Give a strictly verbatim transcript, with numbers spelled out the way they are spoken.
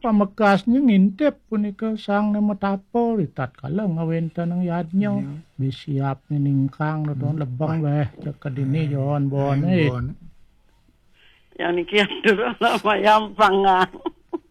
pamekasnya ngintip punika sang nama tapo litat kala ngawenta nang yadnya bisiap ningkang don lebang beh cek dini jon bon eh yang niki dulu lama yang pangang